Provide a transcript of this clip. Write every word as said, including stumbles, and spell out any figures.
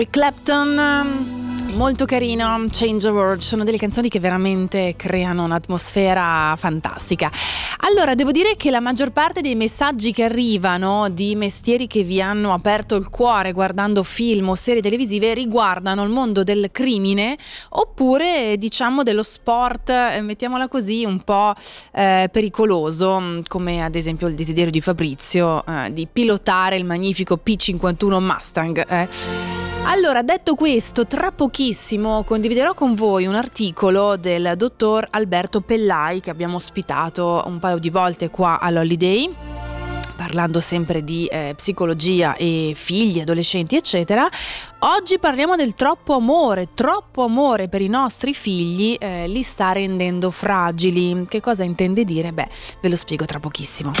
Clapton, molto carino, Change the World, sono delle canzoni che veramente creano un'atmosfera fantastica. Allora, devo dire che la maggior parte dei messaggi che arrivano di mestieri che vi hanno aperto il cuore guardando film o serie televisive riguardano il mondo del crimine oppure diciamo dello sport, eh, mettiamola così, un po' eh, pericoloso, come ad esempio il desiderio di Fabrizio eh, di pilotare il magnifico P cinquantuno Mustang. Eh. Allora, detto questo, tra pochissimo condividerò con voi un articolo del dottor Alberto Pellai che abbiamo ospitato un paio di volte qua all'Holiday, parlando sempre di eh, psicologia e figli, adolescenti, eccetera. Oggi parliamo del troppo amore, troppo amore per i nostri figli eh, li sta rendendo fragili. Che cosa intende dire? Beh, ve lo spiego tra pochissimo.